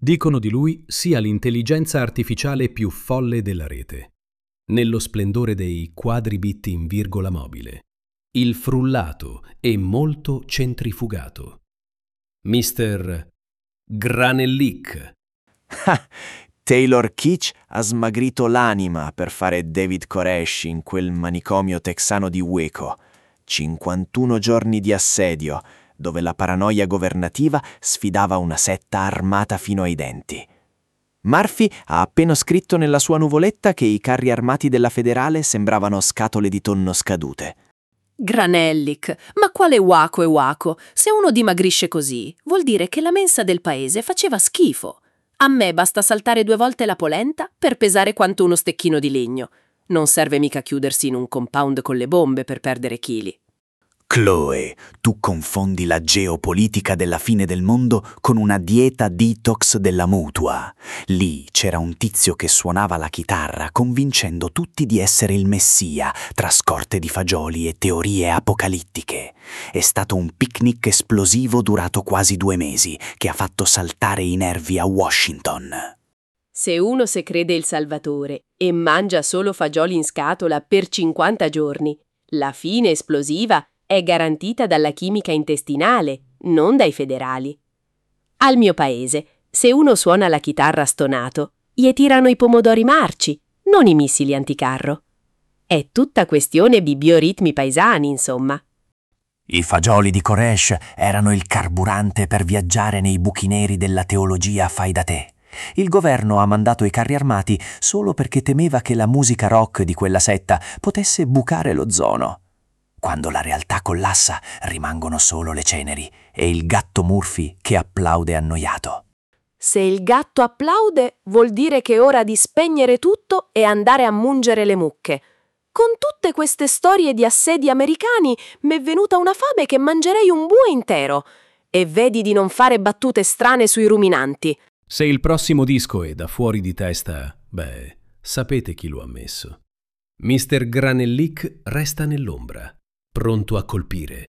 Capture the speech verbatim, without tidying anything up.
Dicono di lui sia l'intelligenza artificiale più folle della rete, nello splendore dei quadribit in virgola mobile, il frullato e molto centrifugato. mister Granellic. Taylor Kitsch ha smagrito l'anima per fare David Koresh in quel manicomio texano di Waco. cinquantuno giorni di assedio, dove la paranoia governativa sfidava una setta armata fino ai denti. Murphy ha appena scritto nella sua nuvoletta che i carri armati della federale sembravano scatole di tonno scadute. Granellic, ma quale Waco e Waco? Se uno dimagrisce così, vuol dire che la mensa del paese faceva schifo. A me basta saltare due volte la polenta per pesare quanto uno stecchino di legno. Non serve mica chiudersi in un compound con le bombe per perdere chili. Chloe, tu confondi la geopolitica della fine del mondo con una dieta detox della mutua. Lì c'era un tizio che suonava la chitarra convincendo tutti di essere il messia tra scorte di fagioli e teorie apocalittiche. È stato un picnic esplosivo durato quasi due mesi che ha fatto saltare i nervi a Washington. Se uno se crede il Salvatore e mangia solo fagioli in scatola per cinquanta giorni, la fine esplosiva è garantita dalla chimica intestinale, non dai federali. Al mio paese, se uno suona la chitarra stonato, gli tirano i pomodori marci, non i missili anticarro. È tutta questione di bioritmi paesani, insomma. I fagioli di Koresh erano il carburante per viaggiare nei buchi neri della teologia fai da te. Il governo ha mandato i carri armati solo perché temeva che la musica rock di quella setta potesse bucare l'ozono. Quando la realtà collassa, rimangono solo le ceneri e il gatto Murphy che applaude annoiato. Se il gatto applaude, vuol dire che è ora di spegnere tutto e andare a mungere le mucche. Con tutte queste storie di assedi americani m'è venuta una fame che mangerei un bue intero. E vedi di non fare battute strane sui ruminanti. Se il prossimo disco è da fuori di testa, beh, sapete chi lo ha messo. mister Granellic resta nell'ombra, pronto a colpire.